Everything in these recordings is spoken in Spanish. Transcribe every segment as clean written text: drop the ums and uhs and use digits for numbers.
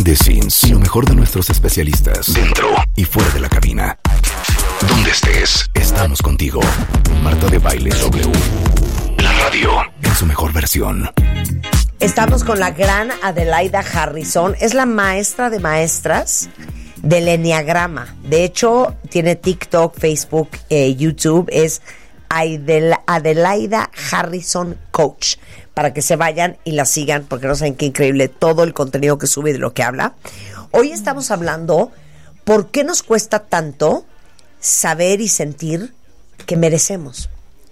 Behind the scenes, lo mejor de nuestros especialistas, dentro y fuera de la cabina. Donde estés, estamos contigo. Marta de Baile W. La radio en su mejor versión. Estamos con la gran Adelaida Harrison. Es la maestra de maestras del Enneagrama. De hecho, tiene TikTok, Facebook, YouTube. Es Adelaida Harrison Coach. Para que se vayan y la sigan, porque no saben qué increíble todo el contenido que sube y de lo que habla. Hoy estamos hablando por qué nos cuesta tanto saber y sentir que merecemos.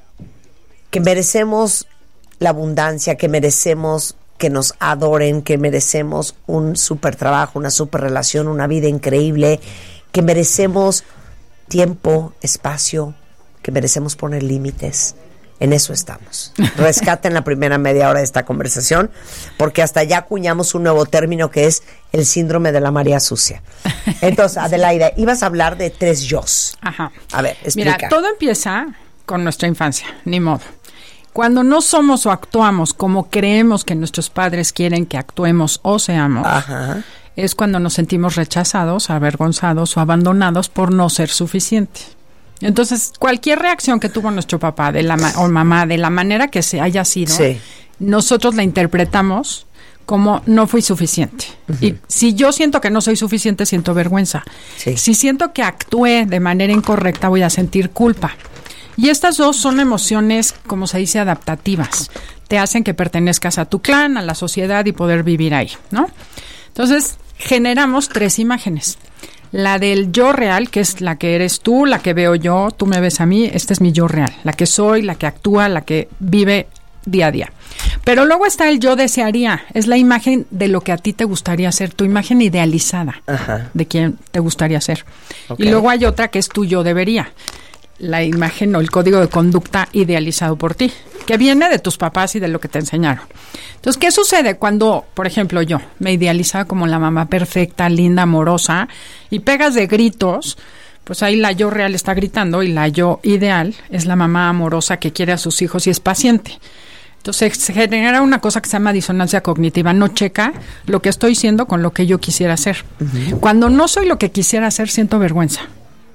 Que merecemos la abundancia, que merecemos que nos adoren, que merecemos un súper trabajo, una súper relación, una vida increíble, que merecemos tiempo, espacio, que merecemos poner límites. En eso estamos. Rescaten la primera media hora de esta conversación, porque hasta ya acuñamos un nuevo término que es el síndrome de la María Sucia. Entonces, Adelaida, ibas a hablar de 3 yos. Ajá. A ver, explica. Mira, todo empieza con nuestra infancia, ni modo. Cuando no somos o actuamos como creemos que nuestros padres quieren que actuemos o seamos, ajá, es cuando nos sentimos rechazados, avergonzados o abandonados por no ser suficiente. Entonces, cualquier reacción que tuvo nuestro papá o mamá, de la manera que se haya sido, sí, nosotros la interpretamos como no fui suficiente. Uh-huh. Y si yo siento que no soy suficiente, siento vergüenza. Sí. Si siento que actué de manera incorrecta, voy a sentir culpa. Y estas dos son emociones, como se dice, adaptativas. Te hacen que pertenezcas a tu clan, a la sociedad y poder vivir ahí, ¿no? Entonces, generamos 3 imágenes. La del yo real, que es la que eres tú, la que veo yo, tú me ves a mí, este es mi yo real, la que soy, la que actúa, la que vive día a día. Pero luego está el yo desearía, es la imagen de lo que a ti te gustaría ser, tu imagen idealizada, ajá, de quién te gustaría ser. Okay. Y luego hay otra que es tu yo debería, la imagen o el código de conducta idealizado por ti, que viene de tus papás y de lo que te enseñaron. Entonces, ¿qué sucede cuando, por ejemplo, yo me idealizaba como la mamá perfecta, linda, amorosa, y pegas de gritos? Pues ahí la yo real está gritando y la yo ideal es la mamá amorosa que quiere a sus hijos y es paciente. Entonces, se genera una cosa que se llama disonancia cognitiva. No checa lo que estoy siendo con lo que yo quisiera ser. Uh-huh. Cuando no soy lo que quisiera ser, siento vergüenza.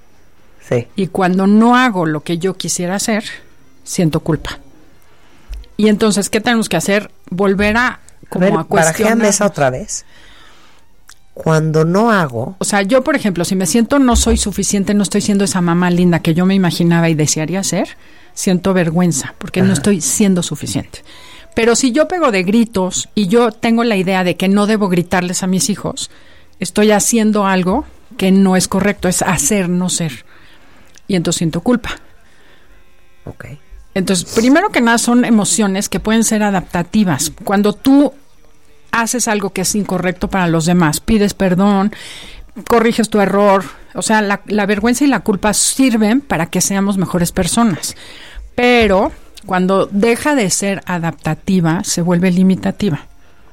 Sí. Y cuando no hago lo que yo quisiera hacer, siento culpa. Y entonces, ¿qué tenemos que hacer? Volver a cuestionar. Barajéame esa otra vez. Cuando no hago... O sea, yo, por ejemplo, si me siento no soy suficiente, no estoy siendo esa mamá linda que yo me imaginaba y desearía ser, siento vergüenza, porque no estoy siendo suficiente. Pero si yo pego de gritos y yo tengo la idea de que no debo gritarles a mis hijos, estoy haciendo algo que no es correcto, es hacer, no ser. Y entonces siento culpa. Ok. Entonces, primero que nada son emociones que pueden ser adaptativas. Cuando tú haces algo que es incorrecto para los demás, pides perdón, corriges tu error, o sea, la vergüenza y la culpa sirven para que seamos mejores personas. Pero cuando deja de ser adaptativa, se vuelve limitativa.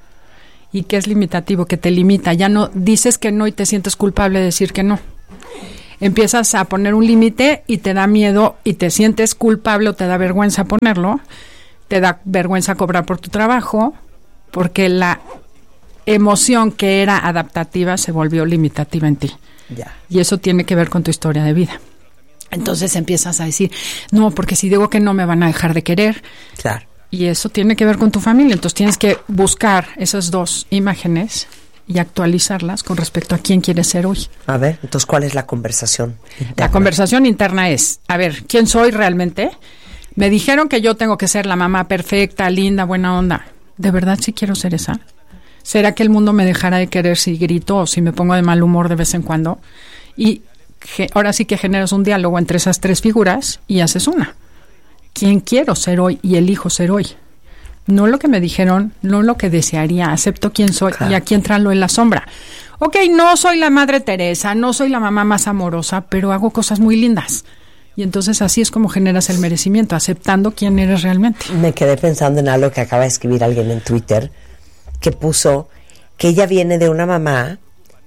¿Y qué es limitativo? Que te limita. Ya no dices que no y te sientes culpable de decir que no. Empiezas a poner un límite y te da miedo y te sientes culpable o te da vergüenza ponerlo, te da vergüenza cobrar por tu trabajo, porque la emoción que era adaptativa se volvió limitativa en ti. Yeah. Y eso tiene que ver con tu historia de vida. Entonces empiezas a decir, no, porque si digo que no me van a dejar de querer. Claro. Y eso tiene que ver con tu familia. Entonces tienes que buscar esas 2 imágenes y actualizarlas con respecto a quién quieres ser hoy. A ver, entonces, ¿cuál es la conversación interna? La conversación interna es, a ver, ¿quién soy realmente? Me dijeron que yo tengo que ser la mamá perfecta, linda, buena onda. ¿De verdad sí quiero ser esa? ¿Será que el mundo me dejará de querer si grito o si me pongo de mal humor de vez en cuando? Y ahora sí que generas un diálogo entre esas 3 figuras y haces una. ¿Quién quiero ser hoy y elijo ser hoy? No lo que me dijeron, no lo que desearía, acepto quién soy. Claro. Y aquí entra lo en la sombra. Ok, no soy la Madre Teresa, no soy la mamá más amorosa, pero hago cosas muy lindas. Y entonces así es como generas el merecimiento, aceptando quién eres realmente. Me quedé pensando en algo que acaba de escribir alguien en Twitter, que puso que ella viene de una mamá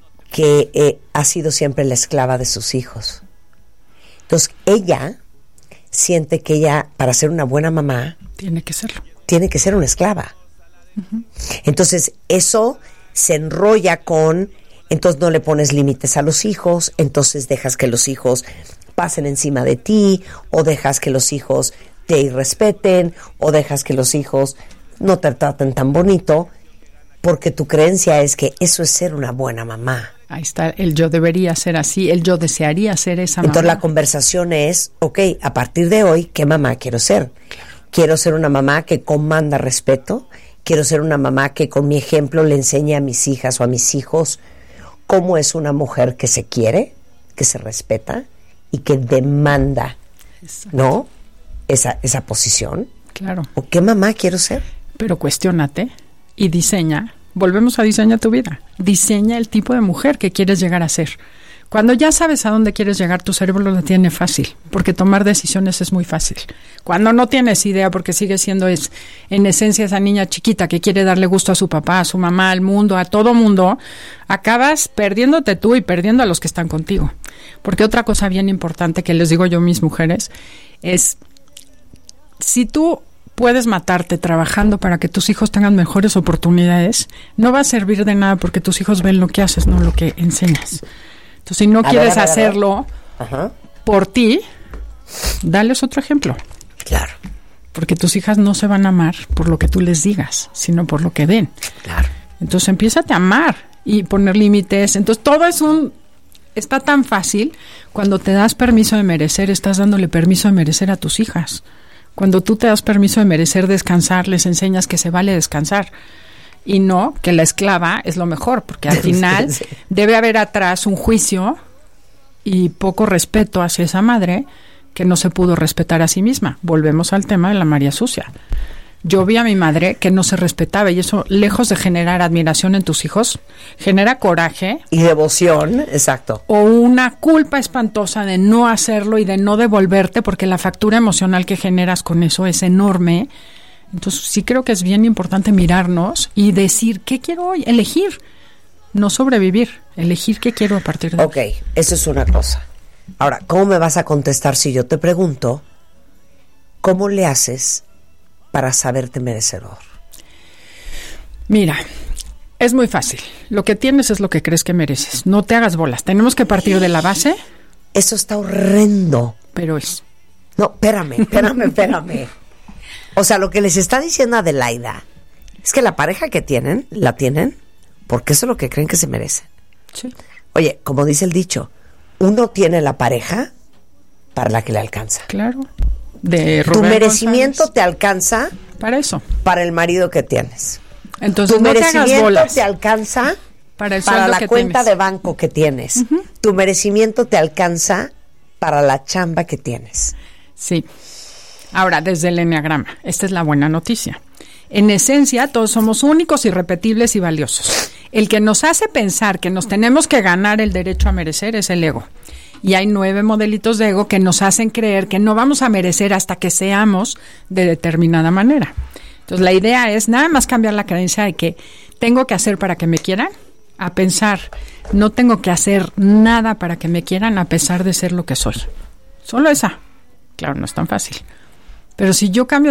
que ha sido siempre la esclava de sus hijos. Entonces ella siente que ella, para ser una buena mamá, tiene que serlo. Tiene que ser una esclava. Uh-huh. Entonces, eso se enrolla con, entonces no le pones límites a los hijos, entonces dejas que los hijos pasen encima de ti, o dejas que los hijos te irrespeten, o dejas que los hijos no te traten tan bonito, porque tu creencia es que eso es ser una buena mamá. Ahí está, el yo debería ser así, el yo desearía ser esa mamá. Entonces la conversación es, ok, a partir de hoy, ¿qué mamá quiero ser? Quiero ser una mamá que comanda respeto, quiero ser una mamá que con mi ejemplo le enseñe a mis hijas o a mis hijos cómo es una mujer que se quiere, que se respeta y que demanda, ¿no? Esa posición. Claro. ¿O qué mamá quiero ser? Pero cuestiónate y diseña. Volvemos a diseñar tu vida. Diseña el tipo de mujer que quieres llegar a ser. Cuando ya sabes a dónde quieres llegar, tu cerebro lo tiene fácil, porque tomar decisiones es muy fácil. Cuando no tienes idea, porque sigue siendo en esencia esa niña chiquita que quiere darle gusto a su papá, a su mamá, al mundo, a todo mundo, acabas perdiéndote tú y perdiendo a los que están contigo. Porque otra cosa bien importante que les digo yo a mis mujeres es, si tú puedes matarte trabajando para que tus hijos tengan mejores oportunidades, no va a servir de nada porque tus hijos ven lo que haces, no lo que enseñas. Entonces, si no quieres hacerlo por ti, dales otro ejemplo. Claro. Porque tus hijas no se van a amar por lo que tú les digas, sino por lo que ven. Claro. Entonces, empiézate a amar y poner límites. Entonces, todo está tan fácil. Cuando te das permiso de merecer, estás dándole permiso de merecer a tus hijas. Cuando tú te das permiso de merecer descansar, les enseñas que se vale descansar. Y no que la esclava es lo mejor, porque al final debe haber atrás un juicio y poco respeto hacia esa madre que no se pudo respetar a sí misma. Volvemos al tema de la María Sucia. Yo vi a mi madre que no se respetaba y eso, lejos de generar admiración en tus hijos, genera coraje. Y devoción, exacto. O una culpa espantosa de no hacerlo y de no devolverte, porque la factura emocional que generas con eso es enorme. Entonces sí creo que es bien importante mirarnos y decir, ¿qué quiero hoy? Elegir, no sobrevivir, elegir qué quiero a partir de hoy. Ok, eso es una cosa. Ahora, ¿cómo me vas a contestar si yo te pregunto cómo le haces para saberte merecedor? Mira, es muy fácil. Lo que tienes es lo que crees que mereces. No te hagas bolas. Tenemos que partir de la base. Eso está horrendo. Pero es. No, espérame. O sea, lo que les está diciendo Adelaida es que la pareja que tienen, la tienen porque eso es lo que creen que se merecen. Sí. Oye, como dice el dicho, uno tiene la pareja para la que le alcanza. Claro. Tu merecimiento González te alcanza para eso. Para el marido que tienes. Entonces, tu no merecimiento te hagas bolas. te alcanza para la cuenta tienes. De banco que tienes. Uh-huh. Tu merecimiento te alcanza para la chamba que tienes. Sí. Ahora, desde el enneagrama, esta es la buena noticia. En esencia, todos somos únicos, irrepetibles y valiosos. El que nos hace pensar que nos tenemos que ganar el derecho a merecer es el ego. Y hay 9 modelitos de ego que nos hacen creer que no vamos a merecer hasta que seamos de determinada manera. Entonces, la idea es nada más cambiar la creencia de que tengo que hacer para que me quieran, a pensar, no tengo que hacer nada para que me quieran a pesar de ser lo que soy. Solo esa. Claro, no es tan fácil. Pero si yo cambio